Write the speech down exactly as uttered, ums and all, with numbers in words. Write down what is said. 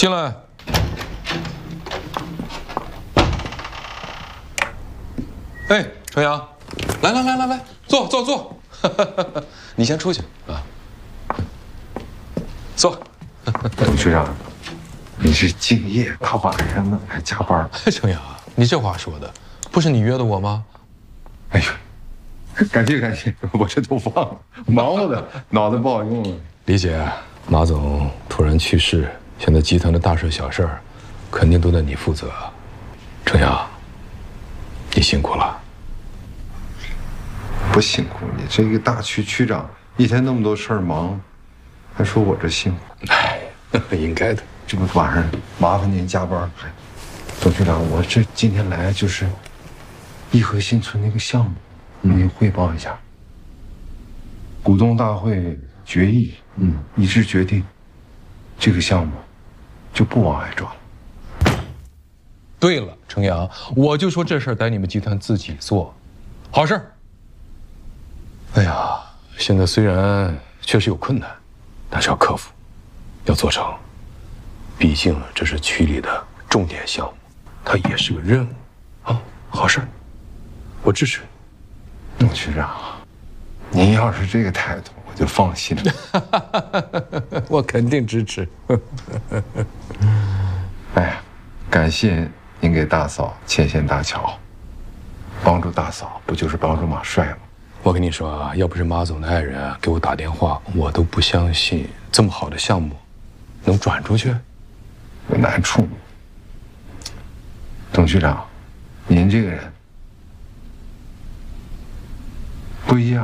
进来。哎，程阳，来来来来来，坐坐坐。你先出去啊。坐。 董局长，你是敬业，大晚上的还加班？ 程阳，你这话说的，不是你约的我吗？ 哎呦，感谢感谢，我这都忘了，忙活的脑子不好用了。 理解，马总突然去世，现在集团的大事小事儿，肯定都得你负责。程阳，你辛苦了。 不辛苦你，这个大区区长一天那么多事儿忙，还说我这辛苦。 哎，应该的。 这不晚上麻烦您加班。董局长，我这今天来就是颐和新村那个项目，跟您汇报一下。股东大会决议，嗯，一致决定，这个项目就不往外转了。 对了，程阳，我就说这事儿得你们集团自己做，好事儿。哎呀，现在虽然确实有困难，但是要克服，要做成。毕竟这是区里的重点项目，它也是个任务啊，好事儿，我支持。 董局长，您要是这个态度，我就放心了。 我肯定支持。 哎呀，感谢您给大嫂牵线搭桥，帮助大嫂不就是帮助马帅吗？ 我跟你说啊，要不是马总的爱人给我打电话，我都不相信这么好的项目能转出去。 有难处。董局长，您这个人不一样。